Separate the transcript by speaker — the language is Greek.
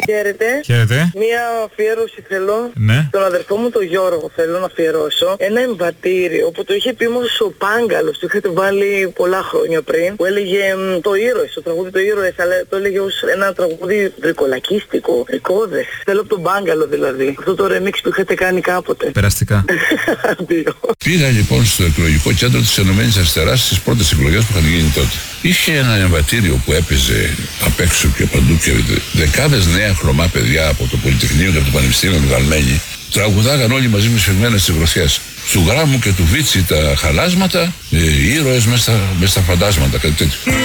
Speaker 1: Χαίρετε.
Speaker 2: Χαίρετε.
Speaker 1: Μία αφιέρωση θέλω.
Speaker 2: Ναι.
Speaker 1: Τον αδερφό μου τον Γιώργο θέλω να αφιερώσω. Ένα εμβατήριο που το είχε πει όμως ο Πάγκαλος. Το είχατε βάλει πολλά χρόνια πριν. Που έλεγε το ήρωες, το τραγούδι το ήρωες. Αλλά το έλεγε ως ένα τραγούδι βρικολακίστικο. Βρικόδες. Θέλω από τον Πάγκαλο δηλαδή. Αυτό το remix που είχατε κάνει κάποτε.
Speaker 2: Περαστικά.
Speaker 3: Πήγα λοιπόν στο εκλογικό κέντρο της ΕΑ στις πρώτες εκλογές που είχαν γίνει τότε. Είχε ένα εμβατήριο που έπαιζε απ' έξω και παντού και δεκάδες νέα χρωμά παιδιά από το Πολυτεχνείο και από το Πανεπιστήμιο του Γαλμένη τραγουδάγαν όλοι μαζί με σφιγμένες τις γροθιές. Του Γράμμου και του Βίτσι τα χαλάσματα, ήρωες μες στα φαντάσματα, κάτι τέτοιο.